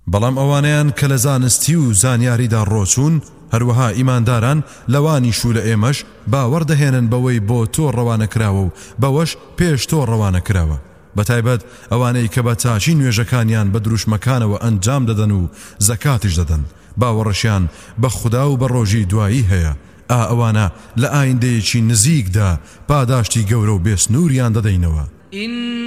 بەڵام ئەوانەیان کە لە زانستی و زانیاریدا ڕۆچوون هەروەها ئیمانداران لەوانیش و لە ئێمەش باوەڕدەهێنن بەوەی بۆ تۆ ڕەوانەکراوە و بەوەش پێش تۆ ڕەوانەکراوە بەتایبەت ئەوانەی کە بە چاچی نوێژەکانیان بە دروشمەکانەوە ئەنجام دەدەن و زەکاتیش دەدەن باوەڕەشیان بە خودا و بە ڕۆژی دوایی هەیە ئەوانە لە ئایندەیەکی نزیکدا پاداشتی گەورە و بێسنووریان دەدەینەوە